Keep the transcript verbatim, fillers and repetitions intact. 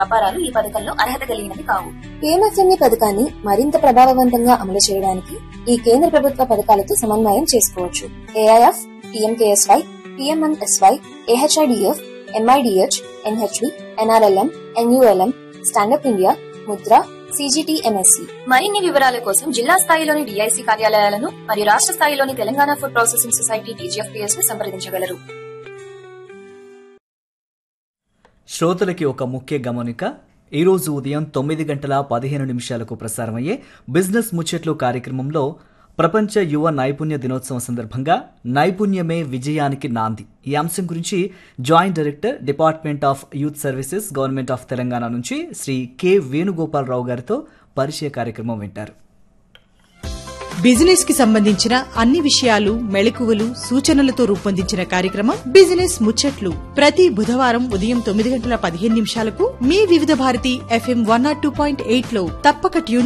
వ్యాపారాలు ఈ పథకంలో అర్హత కలిగినవి కావు. పిఎంఎఫ్ఎంఈ పథకాన్ని మరింత ప్రభావవంతంగా అమలు చేయడానికి ఈ కేంద్ర ప్రభుత్వ పథకాలతో సమన్వయం చేసుకోవచ్చు. AIF, PMKSY, PMNSY, AHIDF, MIDH, NHV, NRLM, NULM, stand up India, Mudra, CGTMSC. మరిన్ని వివరాల కోసం జిల్లా స్థాయిలోని డిఐసి కార్యాలయాలను మరియు రాష్ట్ర స్థాయిలోని Telangana food processing society TGFPS ను సంప్రదించగలరు. శ్రోతలకి ఒక ముఖ్య గమనిక. ఈరోజు ఉదయం తొమ్మిది గంటల పదిహేను నిమిషాలకు ప్రసారమయ్యే బిజినెస్ ముచ్చట్లు కార్యక్రమంలో ప్రపంచ యువ నైపుణ్య దినోత్సవం సందర్భంగా నైపుణ్యమే విజయానికి నాంది ఈ అంశం గురించి joint director department of youth services government of Telangana నుంచి శ్రీ కె వేణుగోపాలరావు గారితో పరిచయ కార్యక్రమం వింటారు. బిజినెస్ కి సంబంధించిన అన్ని విషయాలు, మెళకువలు, సూచనలతో రూపొందించిన కార్యక్రమం బిజినెస్ ముచ్చట్లు ప్రతి బుధవారం ఉదయం తొమ్మిది గంటల పదిహేను నిమిషాలకు మీ వివిధ Bharati FM one not two point eight లో తప్పక ట్యూన్